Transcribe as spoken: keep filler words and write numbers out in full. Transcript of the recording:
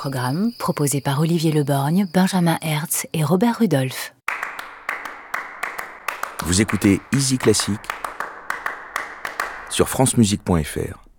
Programme proposé par Olivier Leborgne, Benjamin Hertz et Robert Rudolph. Vous écoutez Easy Classic sur francemusique point f r.